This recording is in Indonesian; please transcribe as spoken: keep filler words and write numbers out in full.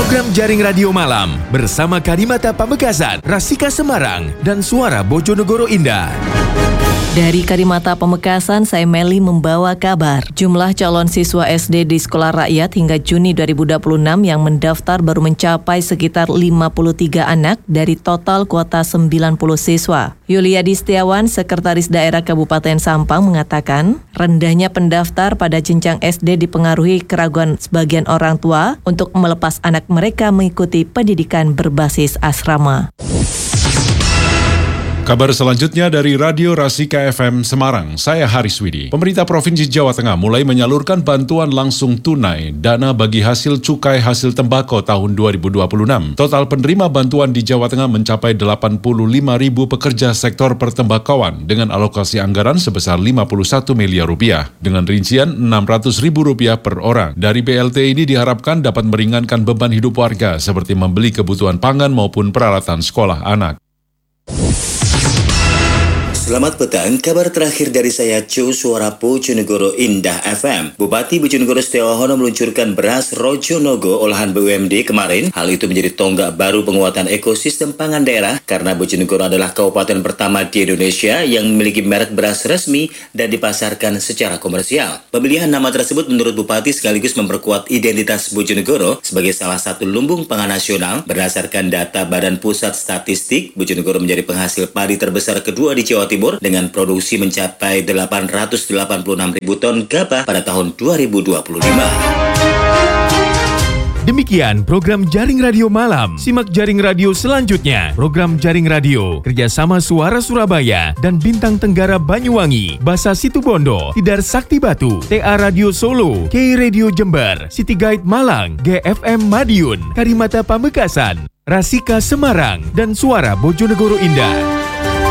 Program Jaring Radio Malam bersama Karimata Pamekasan, Rasika Semarang, dan Suara Bojonegoro Indah. Dari Karimata Pamekasan, saya Meli membawa kabar. Jumlah calon siswa S D di sekolah rakyat hingga Juni dua ribu dua puluh enam yang mendaftar baru mencapai sekitar lima puluh tiga anak dari total kuota sembilan puluh siswa. Yuliadi Setiawan, Sekretaris Daerah Kabupaten Sampang, mengatakan rendahnya pendaftar pada jenjang S D dipengaruhi keraguan sebagian orang tua untuk melepas anak mereka mengikuti pendidikan berbasis asrama. Kabar selanjutnya dari Radio Rasika F M Semarang, saya Haris Widi. Pemerintah Provinsi Jawa Tengah mulai menyalurkan bantuan langsung tunai dana bagi hasil cukai hasil tembakau tahun dua ribu dua puluh enam. Total penerima bantuan di Jawa Tengah mencapai delapan puluh lima ribu pekerja sektor pertembakauan dengan alokasi anggaran sebesar lima puluh satu miliar rupiah, dengan rincian enam ratus ribu rupiah per orang. Dari B L T ini diharapkan dapat meringankan beban hidup warga seperti membeli kebutuhan pangan maupun peralatan sekolah anak. Selamat petang, kabar terakhir dari saya Cu Suara Bojonegoro Indah F M. Bupati Bojonegoro Setiawahono meluncurkan beras Rojonogo olahan B U M D kemarin. Hal itu menjadi tonggak baru penguatan ekosistem pangan daerah karena Bojonegoro adalah kabupaten pertama di Indonesia yang memiliki merek beras resmi dan dipasarkan secara komersial. Pemilihan nama tersebut menurut Bupati sekaligus memperkuat identitas Bojonegoro sebagai salah satu lumbung pangan nasional. Berdasarkan data Badan Pusat Statistik, Bojonegoro menjadi penghasil padi terbesar kedua di Jawa Timur dengan produksi mencapai delapan ratus delapan puluh enam ribu ton gabah pada tahun dua ribu dua puluh lima. Demikian program Jaring Radio Malam. Simak Jaring Radio selanjutnya. Program Jaring Radio kerjasama Suara Surabaya dan Bintang Tenggara Banyuwangi, Basa Situbondo, Tidar Sakti Batu, T A Radio Solo, K Radio Jember, City Guide Malang, G F M Madiun, Karimata Pamekasan, Rasika Semarang, dan Suara Bojonegoro Indah.